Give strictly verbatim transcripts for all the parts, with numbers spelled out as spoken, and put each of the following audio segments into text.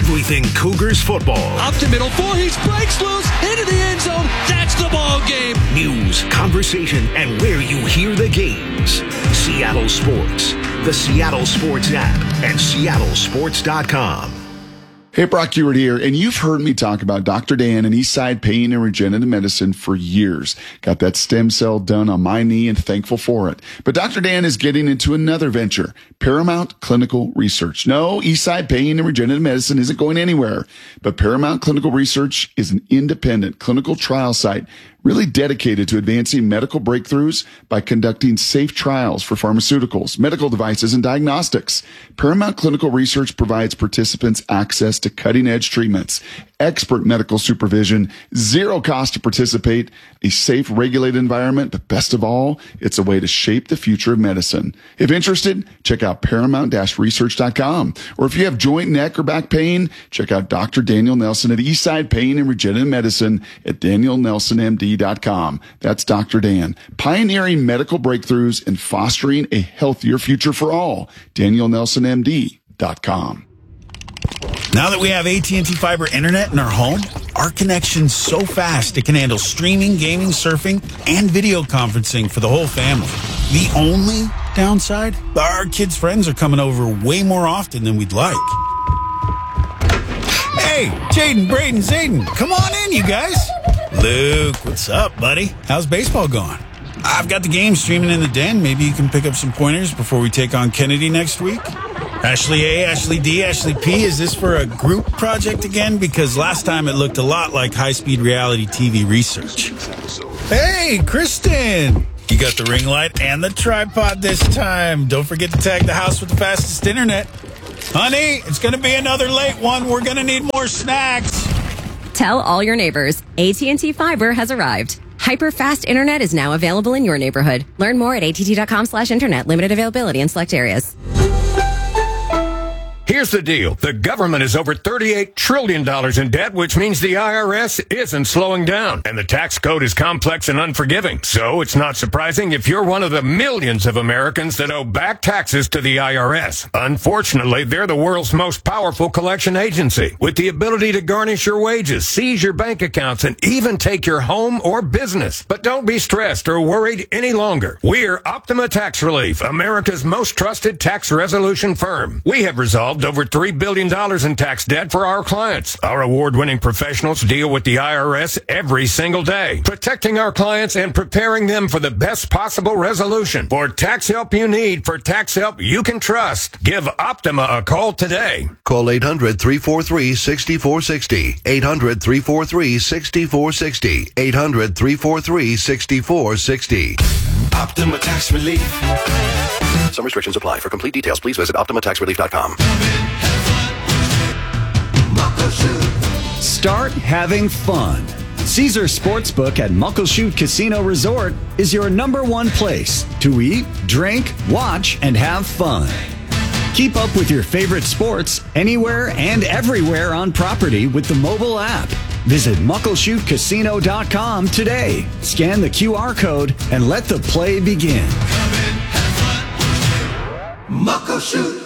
everything Cougars football. Up to middle four, he breaks loose into the end zone. That's the ball game. News, conversation, and where you hear the games. Seattle Sports, the Seattle Sports app, and seattle sports dot com. Hey, Brock Ewart here, and you've heard me talk about Doctor Dan and Eastside Pain and Regenerative Medicine for years. Got that stem cell done on my knee and thankful for it. But Doctor Dan is getting into another venture, Paramount Clinical Research. No, Eastside Pain and Regenerative Medicine isn't going anywhere, but Paramount Clinical Research is an independent clinical trial site really dedicated to advancing medical breakthroughs by conducting safe trials for pharmaceuticals, medical devices, and diagnostics. Paramount Clinical Research provides participants access to cutting-edge treatments, expert medical supervision, zero cost to participate, a safe, regulated environment, but best of all, it's a way to shape the future of medicine. If interested, check out paramount dash research dot com. Or if you have joint, neck, or back pain, check out Doctor Daniel Nelson at Eastside Pain and Regenerative Medicine at daniel nelson m d dot com. That's Doctor Dan, pioneering medical breakthroughs and fostering a healthier future for all. daniel nelson m d dot com. Now that we have A T and T Fiber Internet in our home, our connection's so fast it can handle streaming, gaming, surfing, and video conferencing for the whole family. The only downside? Our kids' friends are coming over way more often than we'd like. Hey, Jaden, Braden, Zayden, come on in, you guys. Luke, what's up, buddy? How's baseball going? I've got the game streaming in the den. Maybe you can pick up some pointers before we take on Kennedy next week. Ashley A, Ashley D, Ashley P, is this for a group project again? Because last time it looked a lot like high-speed reality T V research. Hey, Kristen! You got the ring light and the tripod this time. Don't forget to tag the house with the fastest internet. Honey, it's going to be another late one. We're going to need more snacks. Tell all your neighbors, A T and T Fiber has arrived. Hyper-fast internet is now available in your neighborhood. Learn more at A T T dot com slash internet. Limited availability in select areas. Here's the deal. The government is over thirty-eight trillion dollars in debt, which means the I R S isn't slowing down. And the tax code is complex and unforgiving. So it's not surprising if you're one of the millions of Americans that owe back taxes to the I R S. Unfortunately, they're the world's most powerful collection agency, with the ability to garnish your wages, seize your bank accounts, and even take your home or business. But don't be stressed or worried any longer. We're Optima Tax Relief, America's most trusted tax resolution firm. We have resolved over three billion dollars in tax debt for our clients. Our award-winning professionals deal with the I R S every single day, protecting our clients and preparing them for the best possible resolution. For tax help you need, for tax help you can trust, give Optima a call today. Call eight hundred, three four three, six four six zero. eight hundred, three four three, six four six zero. eight hundred, three four three, six four six zero. Optima Tax Relief. Some restrictions apply. For complete details, please visit optima tax relief dot com. Start having fun. Caesar Sportsbook at Muckleshoot Casino Resort is your number one place to eat, drink, watch, and have fun. Keep up with your favorite sports anywhere and everywhere on property with the mobile app. Visit muckleshoot casino dot com today. Scan the Q R code and let the play begin. Muckleshoot.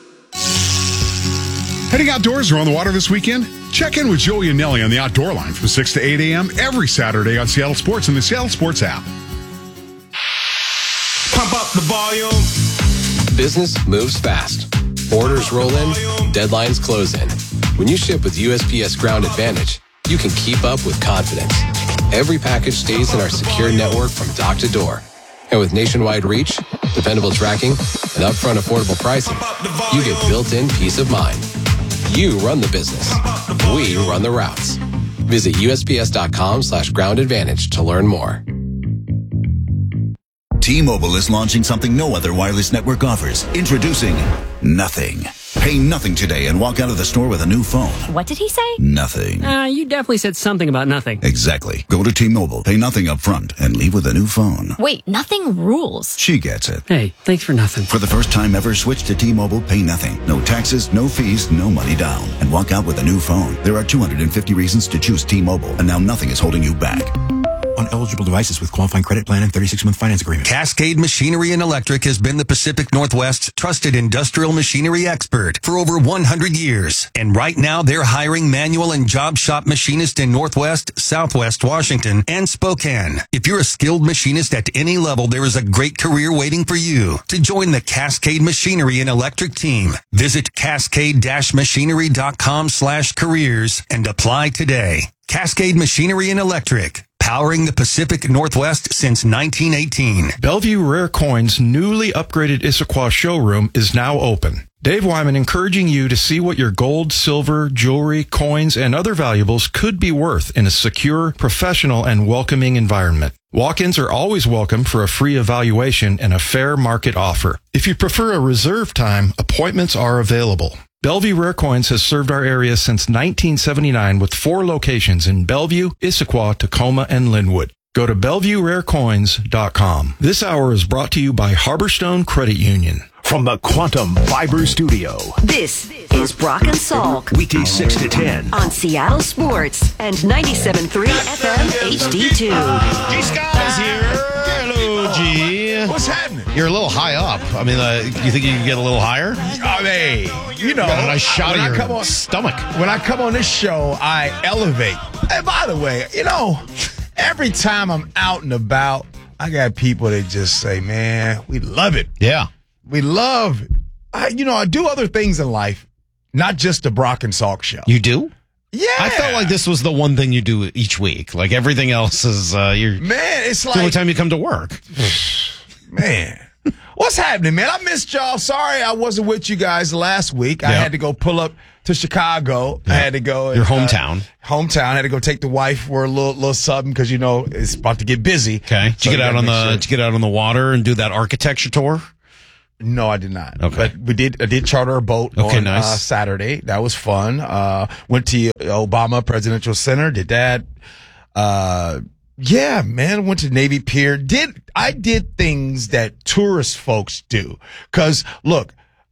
Heading outdoors or on the water this weekend? Check in with Joey and Nelly on the Outdoor Line from six to eight a.m. every Saturday on Seattle Sports and the Seattle Sports app. Pump up the volume. Business moves fast. Orders roll in, deadlines close in. When you ship with U S P S Ground Advantage, you can keep up with confidence. Every package stays in our secure network from dock to door. And with nationwide reach, dependable tracking, and upfront affordable pricing, you get built-in peace of mind. You run the business. We run the routes. Visit U S P S dot com slash ground advantage to learn more. T-Mobile is launching something no other wireless network offers. Introducing Nothing. Pay nothing today and walk out of the store with a new phone. What did he say? Nothing. Uh, you definitely said something about nothing. Exactly. Go to T-Mobile, pay nothing up front, and leave with a new phone. Wait, nothing rules. She gets it. Hey, thanks for nothing. For the first time ever, switch to T-Mobile, pay nothing. No taxes, no fees, no money down. And walk out with a new phone. There are two hundred fifty reasons to choose T-Mobile, and now nothing is holding you back. on eligible devices with qualifying credit plan and thirty-six month finance agreement. Cascade Machinery and Electric has been the Pacific Northwest's trusted industrial machinery expert for over one hundred years. And right now, they're hiring manual and job shop machinists in Northwest, Southwest Washington, and Spokane. If you're a skilled machinist at any level, there is a great career waiting for you. To join the Cascade Machinery and Electric team, visit cascade machinery dot com slash careers and apply today. Cascade Machinery and Electric, powering the Pacific Northwest since nineteen eighteen. Bellevue Rare Coins' newly upgraded Issaquah showroom is now open. Dave Wyman encouraging you to see what your gold, silver, jewelry, coins, and other valuables could be worth in a secure, professional, and welcoming environment. Walk-ins are always welcome for a free evaluation and a fair market offer. If you prefer a reserve time, appointments are available. Bellevue Rare Coins has served our area since nineteen seventy-nine with four locations in Bellevue, Issaquah, Tacoma, and Linwood. Go to bellevue rare coins dot com. This hour is brought to you by Harborstone Credit Union. From the Quantum Fiber Studio. This is Brock and Salk. Weekdays six to ten. On Seattle Sports and ninety-seven point three F M H D two. G Scott is here. Hello, G. What's happening? You're a little high up. I mean, uh, you think you can get a little higher? I mean, you know. You got a nice shot of your come on, stomach. When I come on this show, I elevate. And by the way, you know, every time I'm out and about, I got people that just say, man, we love it. Yeah. We love, I, you know, I do other things in life, not just the Brock and Salk show. You do? Yeah. I felt like this was the one thing you do each week. Like everything else is, uh, you're. Man, it's like. the only time you come to work. Man. What's happening, man? I missed y'all. Sorry I wasn't with you guys last week. I Yep. had to go pull up to Chicago. I had to go. Your and, uh, hometown. hometown. I had to go take the wife for a little little something because, you know, it's about to get busy. Okay. Did So you get you out gotta on make the, sure. did you get out on the water and do that architecture tour? No, I did not. Okay. But we did, I did charter a boat Okay, on nice. uh, Saturday. That was fun. Uh, went to Obama Presidential Center, did that. Uh, yeah, man, went to Navy Pier. Did, I did things that tourist folks do. Cause look,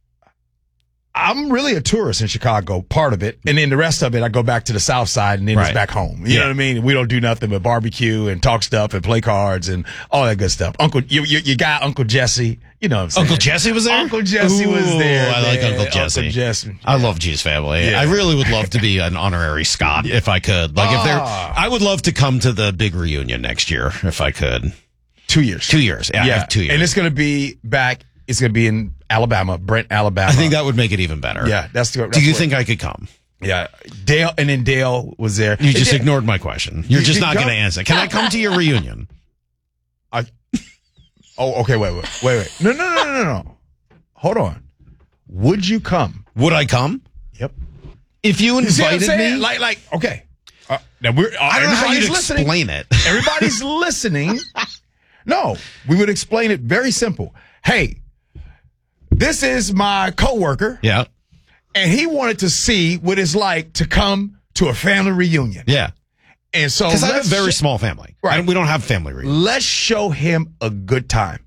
I'm really a tourist in Chicago, part of it. And then the rest of it, I go back to the South Side and then Right. it's back home. You Yeah. know what I mean? We don't do nothing but barbecue and talk stuff and play cards and all that good stuff. Uncle, you, you, you got Uncle Jesse. You know what I'm saying? Uncle Jesse was there? Uncle Jesse Ooh, was there. I like man. Uncle Jesse. Uncle Jesse. I love G's family. Yeah. I really would love to be an honorary Scott if I could. Like if there, Ah. I would love to come to the big reunion next year if I could. Two years. Two years. Yeah, I have two years. And it's going to be back. It's going to be in Alabama, Brent, Alabama. I think that would make it even better. Yeah, that's the. That's Do you what- think I could come? Yeah, Dale, and then Dale was there. You just And then- ignored my question. You're You- just you not come- going to answer. Can I come to your reunion? I. Oh, okay. Wait, wait, wait, wait. No, no, no, no, no, no. Hold on. Would you come? Would I come? Yep. If you You see what I'm invited saying? me? Like, like, okay. Uh, now we're. Uh, I don't know how everybody's you'd listening. explain it. Everybody's listening. No, we would explain it very simple. Hey, this is my coworker. Yeah. And he wanted to see what it's like to come to a family reunion. Yeah. And so Because I have a let's very sh- small family. Right. And we don't have family reunions. Let's show him a good time.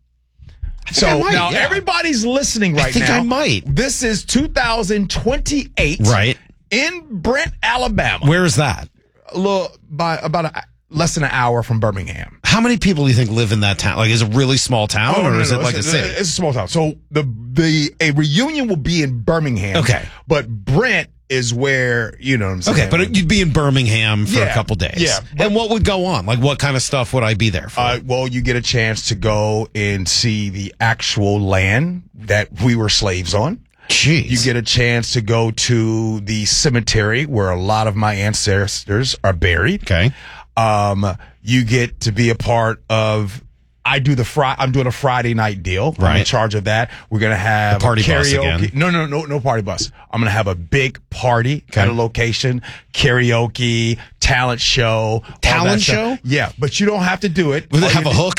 I So think I might, now yeah. everybody's listening right I think now. I might. This is two thousand twenty-eight. Right. In Brent, Alabama. Where is that? A little, by about a, less than an hour from Birmingham. How many people do you think live in that town? Like, is it a really small town, Oh, or no, is no, it like a it's, city? It's a small town. So the the a reunion will be in Birmingham. Okay. But Brent is where, you know what I'm saying? Okay, but you'd be in Birmingham for a Yeah, couple days. yeah. And what would go on? Like, what kind of stuff would I be there for? Uh, well, you get a chance to go and see the actual land that we were slaves on. Jeez. You get a chance to go to the cemetery where a lot of my ancestors are buried. Okay. Um, you get to be a part of. I do the Fri- I'm doing a Friday night deal. I'm in Right. charge of that. We're gonna have The party a bus karaoke. again. No, no, no, no party bus. I'm gonna have a big party kind of location, karaoke, talent show, all that Talent stuff. show? Yeah, but you don't have to do it. Would All it have you a do- hook?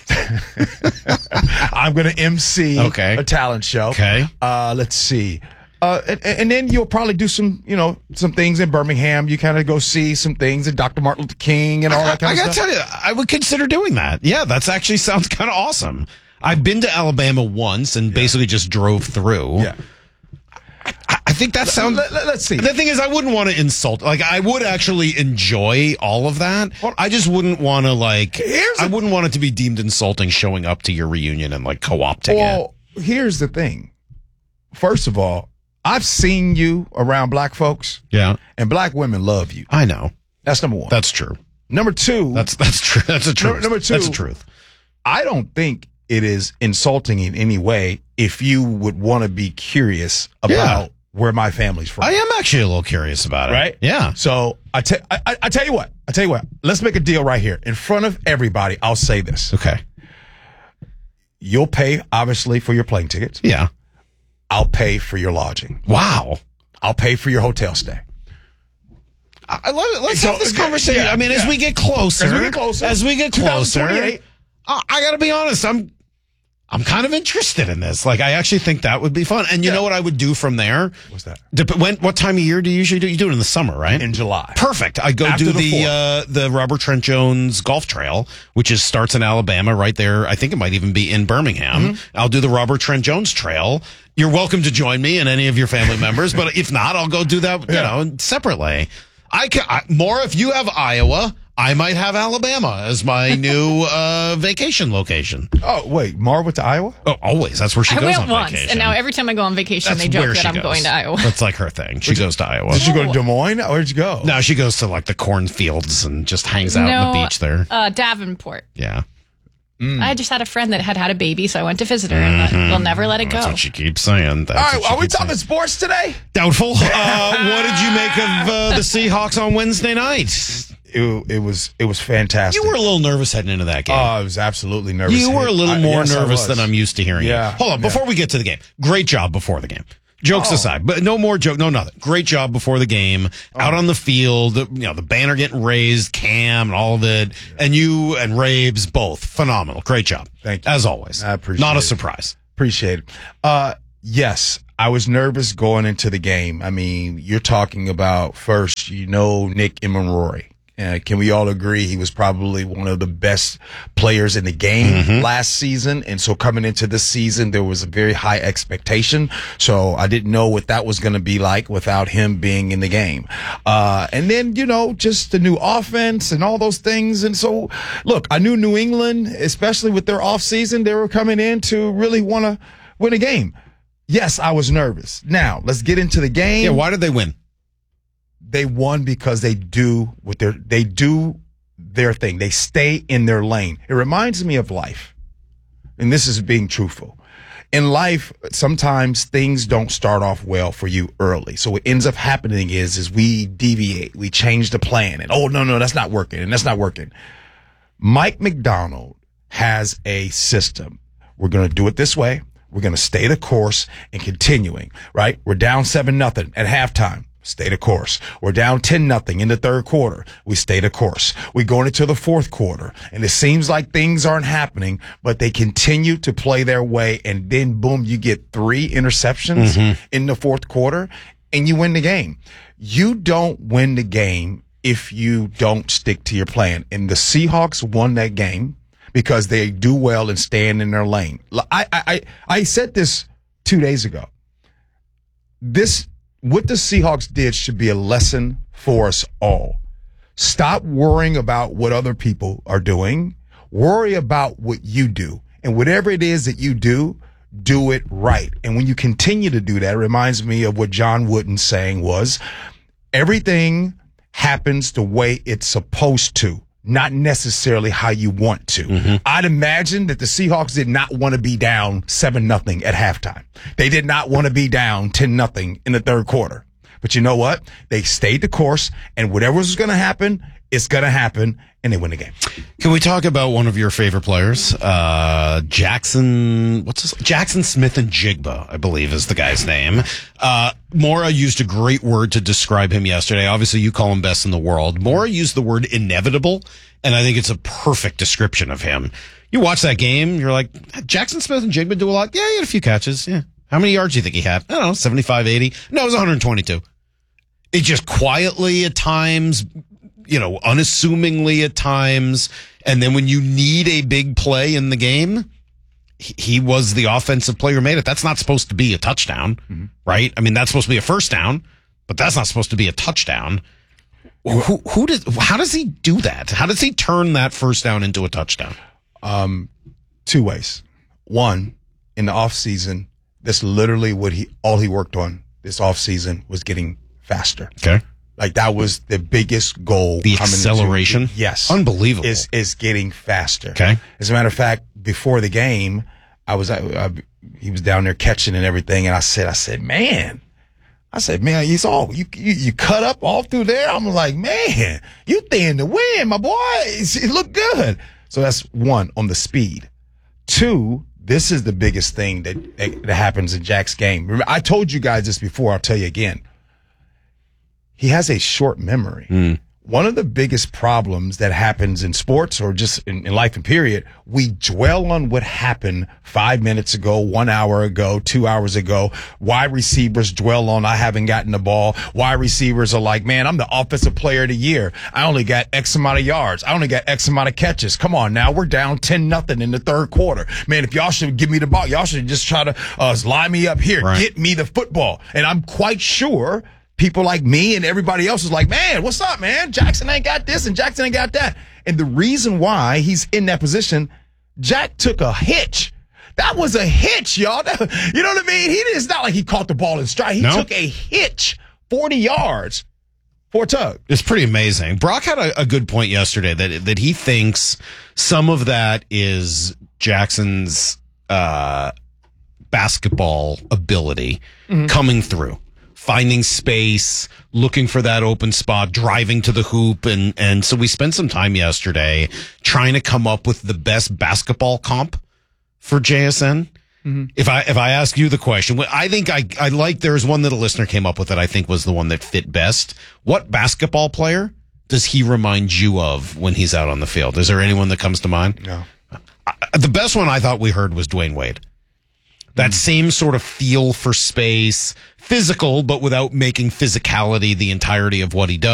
I'm going to M C Okay. a talent show. Okay. Uh, let's see. Uh, and, and then you'll probably do some, you know, some things in Birmingham. You kind of go see some things in Doctor Martin Luther King and all that kind I of gotta stuff. tell you, I would consider doing that. Yeah, that's actually sounds kind of awesome. I've been to Alabama once and basically just drove through. Yeah. I, I think that sounds. Let, let, let's see. The thing is, I wouldn't want to insult. Like, I would actually enjoy all of that. I just wouldn't want to, like, Here's I a- wouldn't want it to be deemed insulting showing up to your reunion and, like, co-opting it. Well, here's the thing. First of all, I've seen you around black folks. Yeah. And black women love you. I know. That's number one. That's true. Number two. That's that's true. That's a truth. Number two. That's the truth. I don't think it is insulting in any way if you would want to be curious about Yeah. where my family's from. I am actually a little curious about it. Right? Yeah. So I, te- I, I, I tell you what. I tell you what. Let's make a deal right here. In front of everybody, I'll say this. Okay. You'll pay, obviously, for your plane tickets. Yeah. I'll pay for your lodging. Wow. I'll pay for your hotel stay. I, let, let's So, have this conversation. yeah, I mean, as yeah. we get closer, As we get closer. as we get closer, twenty-eight. I, I got to be honest. I'm, I'm kind of interested in this. Like, I actually think that would be fun. And you Yeah. know what I would do from there? What's that? Dep- when, what time of year do you usually do? You do it in the summer, right? In July. Perfect. I go After do the the fourth. uh, the Robert Trent Jones Golf Trail, which is starts in Alabama, right there. I think it might even be in Birmingham. Mm-hmm. I'll do the Robert Trent Jones Trail. You're welcome to join me and any of your family members, but if not, I'll go do that. You Yeah. know, separately. I can I, more if you have Iowa. I might have Alabama as my new uh, vacation location. Oh, wait. Mar went to Iowa? Oh, always. That's where she I goes went on once, vacation. and now every time I go on vacation, That's they joke where that she I'm goes. going to Iowa. That's like her thing. She goes to Iowa. Did you go to Des Moines? Where'd you go? No, she goes to like the cornfields and just hangs out no, on the beach there. Uh, Davenport. Yeah. I just had a friend that had had a baby, so I went to visit her, and Mhm. we'll never let it That's go. what she keeps saying. That's All right. what she Are we keeps talking saying. sports today? Doubtful. Uh, what did you make of uh, the Seahawks on Wednesday night? It, it was it was fantastic. You were a little nervous heading into that game. Oh, I was absolutely nervous. you were a little I- more yes, I nervous was. than I'm used to hearing. Yeah. You. Hold on, before we get to the game. Great job before the game. Jokes Oh. aside, but no more joke, no nothing. Great job before the game, out on the field. You know, the banner getting raised, Cam, and all of it, and you and Rabes both phenomenal. Great job. Thank you. As always. I appreciate Not a it. surprise. Appreciate it. Uh, yes, I was nervous going into the game. I mean, you're talking about first, you know, Nick Emenroy. Uh, can we all agree he was probably one of the best players in the game Mm-hmm. last season? And so coming into this season, there was a very high expectation. So I didn't know what that was going to be like without him being in the game. Uh, and then, you know, just the new offense and all those things. And so, look, I knew New England, especially with their offseason, they were coming in to really want to win a game. Yes, I was nervous. Now, let's get into the game. Yeah, why did they win? They won because they do what they're, they do their thing. They stay in their lane. It reminds me of life. And this is being truthful. In life, sometimes things don't start off well for you early. So what ends up happening is, is we deviate, we change the plan, and oh, no, no, that's not working, and that's not working. Mike McDonald has a system. We're going to do it this way. We're going to stay the course and continuing, right? We're down seven nothing at halftime. Stay the course. We're down ten nothing in the third quarter. We stay the course. We're going into the fourth quarter, and it seems like things aren't happening, but they continue to play their way, and then boom, you get three interceptions Mm-hmm. in the fourth quarter, and you win the game. You don't win the game if you don't stick to your plan. And the Seahawks won that game because they do well and stand in their lane. I I I, I said this two days ago. This. What the Seahawks did should be a lesson for us all. Stop worrying about what other people are doing. Worry about what you do. And whatever it is that you do, do it right. And when you continue to do that, it reminds me of what John Wooden's saying was, everything happens the way it's supposed to, not necessarily how you want to. Mm-hmm. I'd imagine that the Seahawks did not want to be down seven nothing at halftime. They did not want to be down ten nothing in the third quarter. But you know what? They stayed the course, and whatever was going to happen, it's going to happen, and they win the game. Can we talk about one of your favorite players? Uh, Jackson, what's his, Jackson Smith and Jigba, I believe is the guy's name. Uh, Mora used a great word to describe him yesterday. Obviously, you call him best in the world. Mora used the word inevitable, and I think it's a perfect description of him. You watch that game, you're like, Jackson Smith and Jigba do a lot. Yeah, he had a few catches. Yeah. How many yards do you think he had? I don't know, seventy-five, eighty. No, it was one hundred twenty-two. It just quietly at times, you know, unassumingly at times. And then when you need a big play in the game, he, he was the offensive player who made it. That's not supposed to be a touchdown, mm-hmm. right? I mean, that's supposed to be a first down, but that's not supposed to be a touchdown. Who, who does, how does he do that? How does he turn that first down into a touchdown? Um, two ways. One, in the offseason, that's literally what he, all he worked on this offseason was getting faster. Okay. Like that was the biggest goal. The acceleration? Into, yes. Unbelievable. Is, is getting faster. Okay. As a matter of fact, before the game, I was, I, I, he was down there catching and everything. And I said, I said, man, I said, man, he's all, you, you, you cut up all through there. I'm like, man, you thin to win, my boy. It's, it looked good. So that's one, on the speed. Two, this is the biggest thing that, that, that happens in Jack's game. Remember, I told you guys this before. I'll tell you again. He has a short memory. Mm. One of the biggest problems that happens in sports or just in, in life and period, we dwell on what happened five minutes ago, one hour ago, two hours ago. Wide receivers dwell on, I haven't gotten the ball. Wide receivers are like, man, I'm the offensive player of the year. I only got X amount of yards. I only got X amount of catches. Come on now. We're down ten nothing in the third quarter. Man, if y'all should give me the ball, y'all should just try to uh, line me up here. Right. Get me the football. And I'm quite sure people like me and everybody else is like, man, what's up, man? Jackson ain't got this and Jackson ain't got that. And the reason why he's in that position, Jack took a hitch. That was a hitch, y'all. That, you know what I mean? He It's not like he caught the ball in stride. He no. took a hitch, forty yards for a tug. It's pretty amazing. Brock had a, a good point yesterday that that he thinks some of that is Jackson's uh, basketball ability mm-hmm. coming through. Finding space, looking for that open spot, driving to the hoop. And, and so we spent some time yesterday trying to come up with the best basketball comp for J S N. Mm-hmm. If I, if I ask you the question, I think I, I like, there's one that a listener came up with that I think was the one that fit best. What basketball player does he remind you of when he's out on the field? Is there anyone that comes to mind? No. I, the best one I thought we heard was Dwayne Wade. That same sort of feel for space, physical, but without making physicality the entirety of what he does.